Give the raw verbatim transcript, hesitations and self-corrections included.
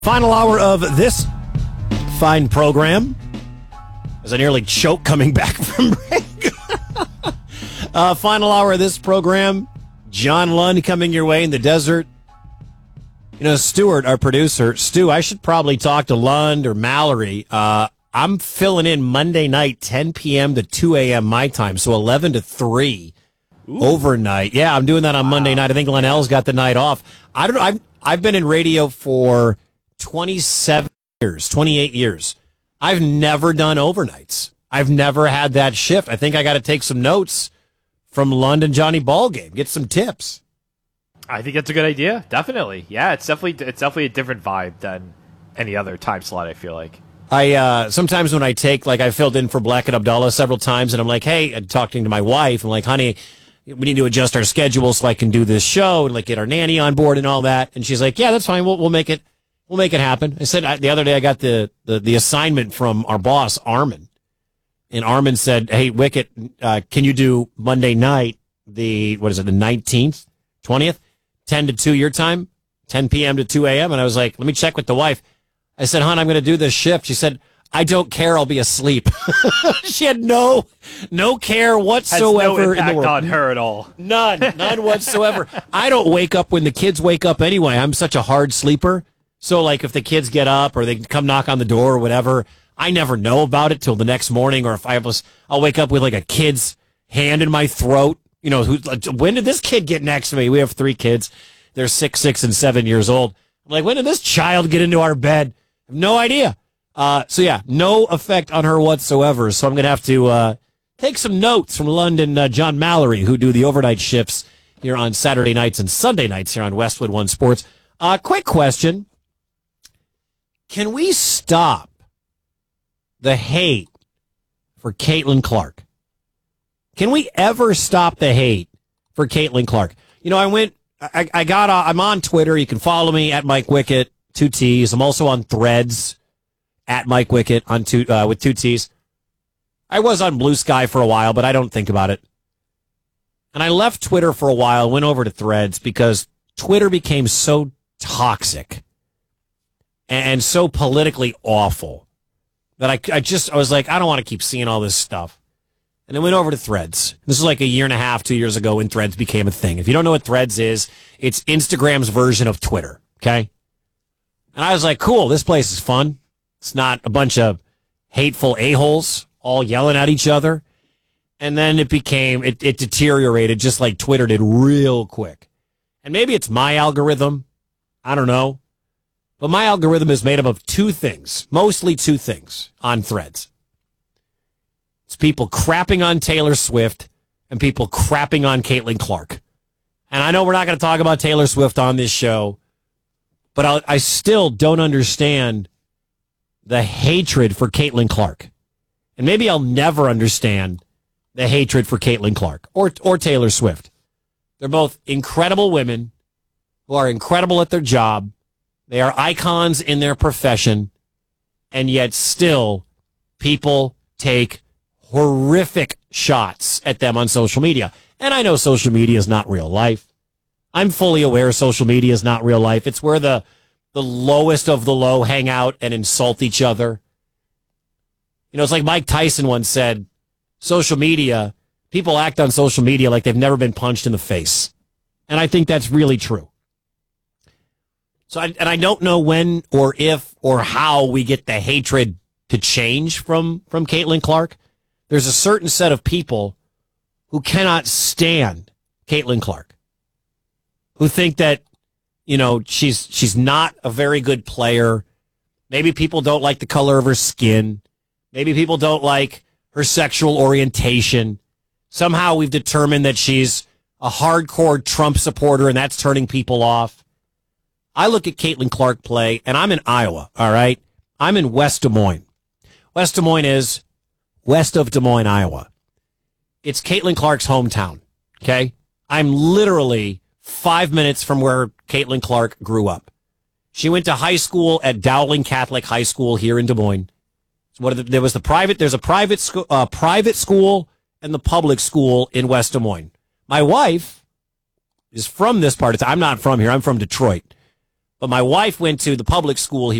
Final hour of this fine program. As I nearly choke coming back from break. uh, final hour of this program. John Lund coming your way in the desert. You know, Stuart, our producer. Stu, I should probably talk to Lund or Mallory. Uh, I'm filling in Monday night, ten p.m. to two a.m. my time, so eleven to three Ooh. Overnight. Yeah, I'm doing that on wow. Monday night. I think Linnell's got the night off. I don't know. I've, I've been in radio for twenty-seven years, twenty-eight years. I've never done overnights. I've never had that shift. I think I got to take some notes from London Johnny Ballgame. Get some tips. I think that's a good idea. Definitely. Yeah, it's definitely it's definitely a different vibe than any other time slot, I feel like. I uh, sometimes when I take, like I filled in for Black and Abdullah several times, and I'm like, hey, I'm talking to my wife. I'm like, honey, we need to adjust our schedule so I can do this show and like get our nanny on board and all that. And she's like, yeah, that's fine. We'll, we'll make it. We'll make it happen. I said I, the other day I got the, the, the assignment from our boss, Armin. And Armin said, hey, Wicket, uh, can you do Monday night, the, what is it, the nineteenth, twentieth, ten to two your time, ten p.m. to two a.m.? And I was like, let me check with the wife. I said, hon, I'm going to do this shift. She said, I don't care. I'll be asleep. She had no no care whatsoever. Has no impact in the world. On her at all. None. None whatsoever. I don't wake up when the kids wake up anyway. I'm such a hard sleeper. So, like, if the kids get up or they come knock on the door or whatever, I never know about it till the next morning. Or if I was, I'll wake up with, like, a kid's hand in my throat. You know, who? When did this kid get next to me? We have three kids. They're six, six, and seven years old. I'm like, when did this child get into our bed? I have no idea. Uh, so, yeah, no effect on her whatsoever. So I'm going to have to uh, take some notes from London uh, John Mallory, who do the overnight shifts here on Saturday nights and Sunday nights here on Westwood One Sports. Uh, quick question. Can we stop the hate for Caitlin Clark? Can we ever stop the hate for Caitlin Clark? You know, I went, I, I got, uh, I'm on Twitter. You can follow me at Mike Wicket, two T's. I'm also on Threads at Mike Wicket on two, uh, with two T's. I was on Blue Sky for a while, but I don't think about it. And I left Twitter for a while, went over to Threads because Twitter became so toxic and so politically awful that I, I just, I was like, I don't want to keep seeing all this stuff. And I went over to Threads. This is like a year and a half, two years ago when Threads became a thing. If you don't know what Threads is, it's Instagram's version of Twitter, okay? And I was like, cool, this place is fun. It's not a bunch of hateful a-holes all yelling at each other. And then it became, it, it deteriorated just like Twitter did real quick. And maybe it's my algorithm. I don't know. But my algorithm is made up of two things, mostly two things on Threads. It's people crapping on Taylor Swift and people crapping on Caitlin Clark. And I know we're not going to talk about Taylor Swift on this show, but I'll, I still don't understand the hatred for Caitlin Clark. And maybe I'll never understand the hatred for Caitlin Clark or, or Taylor Swift. They're both incredible women who are incredible at their job. They are icons in their profession, and yet still people take horrific shots at them on social media. And I know social media is not real life. I'm fully aware social media is not real life. It's where the, the lowest of the low hang out and insult each other. You know, it's like Mike Tyson once said, social media, people act on social media like they've never been punched in the face. And I think that's really true. So, I, and I don't know when or if or how we get the hatred to change from, from Caitlin Clark. There's a certain set of people who cannot stand Caitlin Clark, who think that, you know, she's she's not a very good player. Maybe people don't like the color of her skin. Maybe people don't like her sexual orientation. Somehow we've determined that she's a hardcore Trump supporter, and that's turning people off. I look at Caitlin Clark play, and I'm in Iowa, all right? I'm in West Des Moines. West Des Moines is west of Des Moines, Iowa. It's Caitlin Clark's hometown, okay? I'm literally five minutes from where Caitlin Clark grew up. She went to high school at Dowling Catholic High School here in Des Moines. So what are the, there was the private, there's a private, sco- uh, private school and the public school in West Des Moines. My wife is from this part of town. I'm not from here. I'm from Detroit. But my wife went to the public school